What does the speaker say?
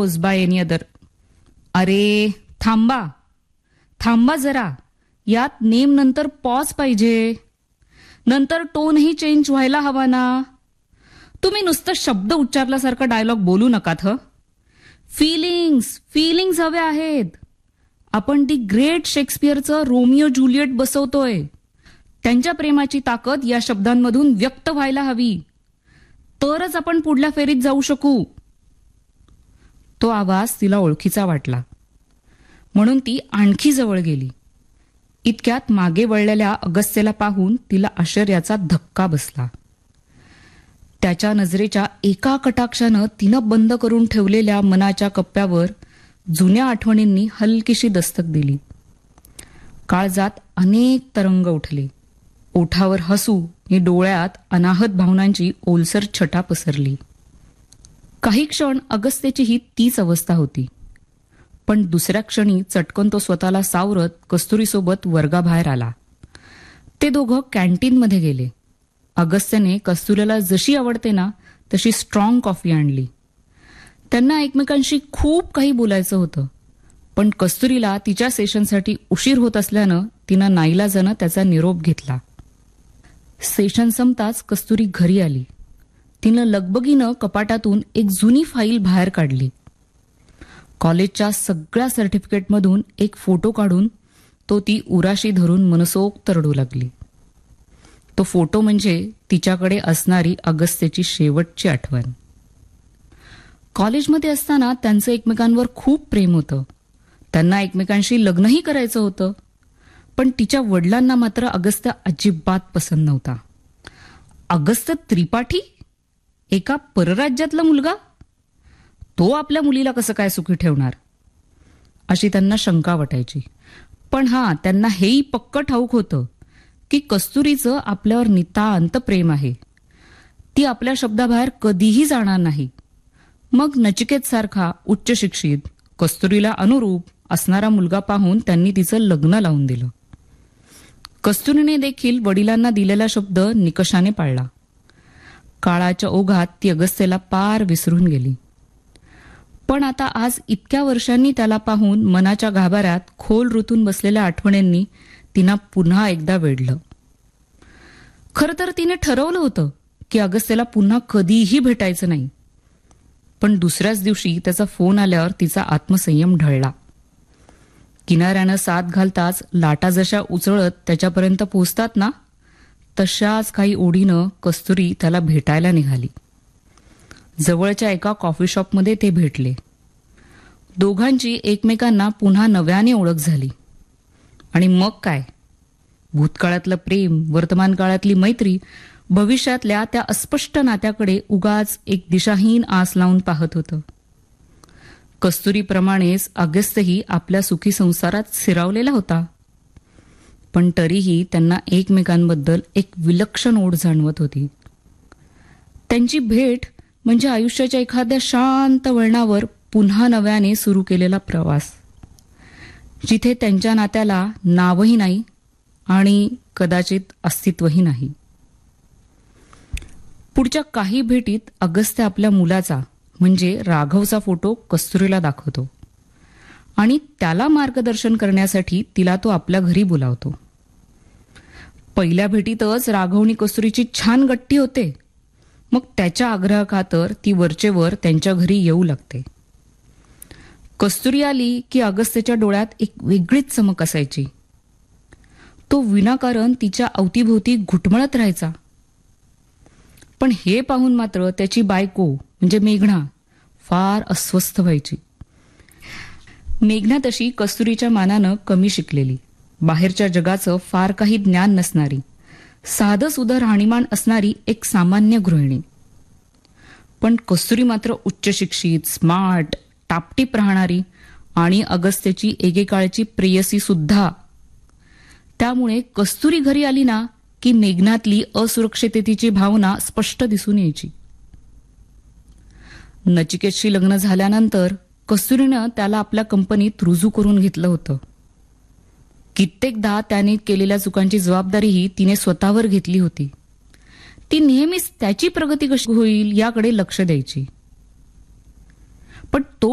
Propose by any other. अरे थांबा जरा. यात नेम नंतर पॉज पाहिजे. नंतर टोनही चेंज व्हायला हवा ना. तुम्ही नुसतं शब्द उच्चारल्यासारखा डायलॉग बोलू नकात. फिलिंग्स हवे आहेत. आपण दी ग्रेट शेक्सपियरचं रोमिओ ज्युलियट बसवतोय. त्यांच्या प्रेमाची ताकद या शब्दांमधून व्यक्त व्हायला हवी. तरच आपण पुढल्या फेरीत जाऊ शकू. तो आवाज तिला ओळखीचा वाटला, म्हणून ती आणखी जवळ गेली. इतक्यात मागे वळलेल्या अगस्त्यला पाहून तिला आश्चर्याचा धक्का बसला. त्याच्या नजरेच्या एका कटाक्षानं तिनं बंद करून ठेवलेल्या मनाच्या कप्प्यावर जुन्या आठवणींनी हलकीशी दस्तक दिली. काळजात अनेक तरंग उठले. ओठावर हसू आणि डोळ्यात अनाहत भावनांची ओलसर छटा पसरली. काही क्षण अगस्त्यचीही तीच अवस्था होती. पण दुसऱ्या क्षणी चटकन तो स्वतःला सावरत कस्तुरीसोबत वर्गाबाहेर आला. ते दोघं कॅन्टीनमध्ये गेले. अगस्त्यने कस्तुरीला जशी आवडते ना तशी स्ट्रॉंग कॉफी आणली. त्यांना एकमेकांशी खूप काही बोलायचं होतं, पण कस्तुरीला तिच्या सेशनसाठी उशीर होत असल्यानं तिनं नाईलाजानं त्याचा निरोप घेतला. सेशन संपताच कस्तुरी घरी आली. तिनं लगबगीनं कपाटातून एक जुनी फाईल बाहेर काढली. कॉलेजच्या सगळ्या सर्टिफिकेटमधून एक फोटो काढून तो ती उराशी धरून मनसोक्त रडू लागली. तो फोटो म्हणजे तिच्याकडे असणारी अगस्त्यची शेवटची आठवण. कॉलेजमध्ये असताना त्यांचं एकमेकांवर खूप प्रेम होतं. त्यांना एकमेकांशी लग्नही करायचं होतं. पण तिच्या वडिलांना मात्र अगस्त्य अजिबात पसंत नव्हता. अगस्त्य त्रिपाठी, एका परराज्यातला मुलगा, तो आपल्या मुलीला कसं काय सुखी ठेवणार, अशी त्यांना शंका वाटायची. पण त्यांना हेही पक्क ठाऊक होतं की कस्तुरीचं आपल्यावर नितांत प्रेम आहे. ती आपल्या शब्दाबाहेर कधीही जाणार नाही. मग नचिकेत सारखा उच्च शिक्षित, कस्तुरीला अनुरूप असणारा मुलगा पाहून त्यांनी तिचं लग्न लावून दिलं. कस्तुरीने देखील वडिलांना दिलेला शब्द निकषाने पाळला. काळाच्या ओघात ती अगस्त्यला पार विसरून गेली. पण आता आज इतक्या वर्षांनी त्याला पाहून मनाच्या गाभाऱ्यात खोल रुतून बसलेल्या आठवणींनी तिनं पुन्हा एकदा वेढलं. खरं तर तिने ठरवलं होतं की अगस्त्यला पुन्हा कधीही भेटायचं नाही. पण दुसऱ्याच दिवशी त्याचा फोन आल्यावर तिचा आत्मसंयम ढळला. किनाऱ्यानं साथ घालताच लाटा जशा उचळत त्याच्यापर्यंत पोहोचतात ना, तशाच काही ओढीनं कस्तुरी त्याला भेटायला निघाली. जवळच्या एका कॉफी शॉपमध्ये ते भेटले. दोघांची एकमेकांना पुन्हा नव्याने ओळख झाली. आणि मग काय, भूतकाळातलं प्रेम, वर्तमान काळातली मैत्री, भविष्यातल्या त्या अस्पष्ट नात्याकडे उगाच एक दिशाहीन आस लावून पाहत होतं. कस्तुरीप्रमाणेच अगस्त्यही आपल्या सुखी संसारात स्थिरावलेला होता. पण तरीही त्यांना एकमेकांबद्दल एक विलक्षण ओढ जाणवत होती. त्यांची भेट म्हणजे आयुष्याच्या एखाद्या शांत वळणावर पुन्हा नव्याने सुरू केलेला प्रवास, जिथे त्यांच्या नात्याला नावही नाही आणि कदाचित अस्तित्वही नाही. पुढच्या काही भेटीत अगस्त्य आपल्या मुलाचा म्हणजे राघवचा फोटो कस्तुरीला दाखवतो आणि त्याला मार्गदर्शन करण्यासाठी तिला तो आपल्या घरी बोलावतो. पहिल्या भेटीतच राघवनी कस्तुरीची छान गट्टी होते. मग त्याच्या आग्रहाखातर ती वरचेवर त्यांच्या घरी येऊ लागते. कस्तुरी आली की अगस्त्यच्या डोळ्यात एक वेगळीच चमक असायची. तो विनाकारण तिच्या अवतीभोवती घुटमळत राहायचा. पण हे पाहून मात्र त्याची बायको म्हणजे मेघना फार अस्वस्थ व्हायची. मेघना तशी कस्तुरीच्या मानानं कमी शिकलेली, बाहेरच्या जगाचं फार काही ज्ञान नसणारी, साधं सुधं राहणीमान असणारी एक सामान्य गृहिणी. पण कस्तुरी मात्र उच्च शिक्षित, स्मार्ट, टापटीप राहणारी आणि अगस्त्यची एकेकाळची प्रेयसी सुद्धा. त्यामुळे कस्तुरी घरी आली ना की मेघनातली असुरक्षिततेची भावना स्पष्ट दिसून यायची. नचिकेतशी लग्न झाल्यानंतर कस्तुरीनं त्याला आपल्या कंपनीत रुजू करून घेतलं होतं. कित्येकदा त्याने केलेल्या चुकांची जबाबदारीही तिने स्वतःवर घेतली होती. ती नेहमीच त्याची प्रगती कशी होईल याकडे लक्ष द्यायची. पण तो